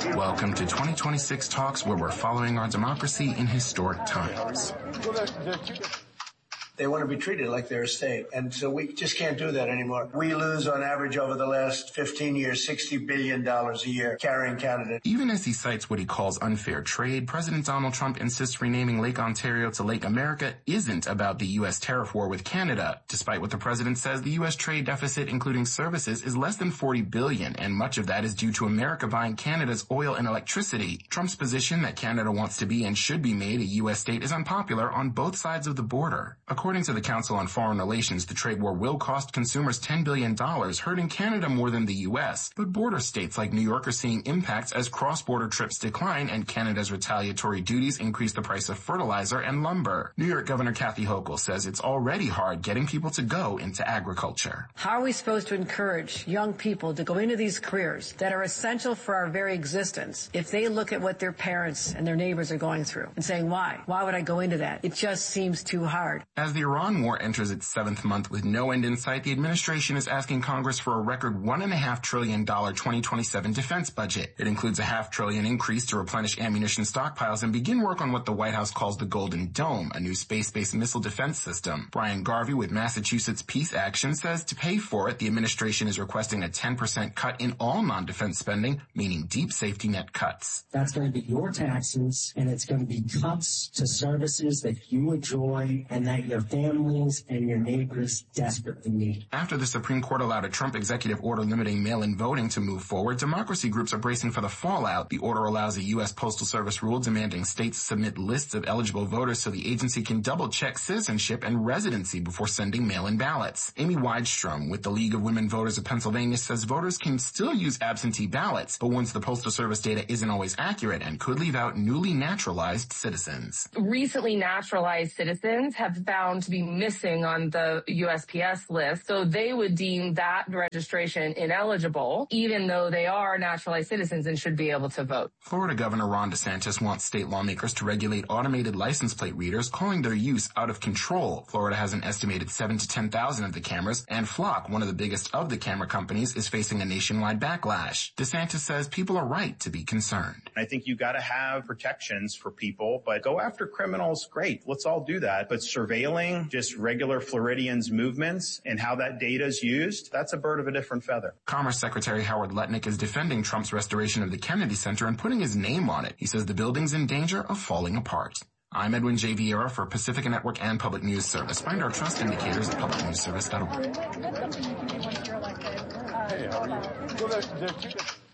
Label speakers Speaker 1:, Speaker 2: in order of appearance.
Speaker 1: Welcome to 2026 Talks, where we're following our democracy in historic times.
Speaker 2: They want to be treated like they're a state. And so we just can't do that anymore. We lose on average over the last 15 years, $60 billion a year carrying Canada.
Speaker 1: Even as he cites what he calls unfair trade, President Donald Trump insists renaming Lake Ontario to Lake America isn't about the U.S. tariff war with Canada. Despite what the president says, the U.S. trade deficit, including services, is less than $40 billion, and much of that is due to America buying Canada's oil and electricity. Trump's position that Canada wants to be and should be made a U.S. state is unpopular on both sides of the border. According to the Council on Foreign Relations, the trade war will cost consumers $10 billion, hurting Canada more than the U.S. But border states like New York are seeing impacts as cross-border trips decline and Canada's retaliatory duties increase the price of fertilizer and lumber. New York Governor Kathy Hochul says it's already hard getting people to go into agriculture.
Speaker 3: How are we supposed to encourage young people to go into these careers that are essential for our very existence if they look at what their parents and their neighbors are going through and saying, why? Why would I go into that? It just seems too hard.
Speaker 1: As the Iran war enters its 7th month with no end in sight, the administration is asking Congress for a record $1.5 trillion 2027 defense budget. It includes a $500 billion increase to replenish ammunition stockpiles and begin work on what the White House calls the Golden Dome, a new space-based missile defense system. Brian Garvey with Massachusetts Peace Action says to pay for it, the administration is requesting a 10% cut in all non-defense spending, meaning deep safety net cuts.
Speaker 4: That's going to be your taxes, and it's going to be cuts to services that you enjoy and that your families and your neighbors desperately need.
Speaker 1: After the Supreme Court allowed a Trump executive order limiting mail-in voting to move forward, democracy groups are bracing for the fallout. The order allows a U.S. Postal Service rule demanding states submit lists of eligible voters so the agency can double-check citizenship and residency before sending mail-in ballots. Amy Weidstrom with the League of Women Voters of Pennsylvania says voters can still use absentee ballots, but once the Postal Service data isn't always accurate and could leave out newly naturalized citizens.
Speaker 5: Recently naturalized citizens have found to be missing on the USPS list, so they would deem that registration ineligible, even though they are naturalized citizens and should be able to vote.
Speaker 1: Florida Governor Ron DeSantis wants state lawmakers to regulate automated license plate readers, calling their use out of control. Florida has an estimated 7,000 to 10,000 of the cameras, and Flock, one of the biggest of the camera companies, is facing a nationwide backlash. DeSantis says people are right to be concerned.
Speaker 6: I think you got to have protections for people, but go after criminals, great. Let's all do that. But surveilling just regular Floridians' movements and how that data is used, that's a bird of a different feather.
Speaker 1: Commerce Secretary Howard Lutnick is defending Trump's restoration of the Kennedy Center and putting his name on it. He says the building's in danger of falling apart. I'm Edwin J. Vieira for Pacifica Network and Public News Service. Find our trust indicators at publicnewsservice.org.
Speaker 7: Hey, how are you?